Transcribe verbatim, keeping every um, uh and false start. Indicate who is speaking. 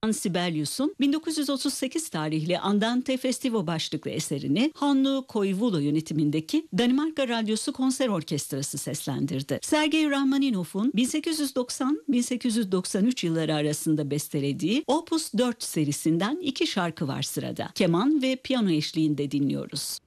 Speaker 1: Sibelius'un bin dokuz yüz otuz sekiz tarihli Andante Festivo başlıklı eserini Hannu Koivulo yönetimindeki Danimarka Radyosu Konser Orkestrası seslendirdi. Sergei Rachmaninoff'un bin sekiz yüz doksan - bin sekiz yüz doksan üç yılları arasında bestelediği Opus dört serisinden iki şarkı var sırada. Keman ve piyano eşliğinde dinliyoruz.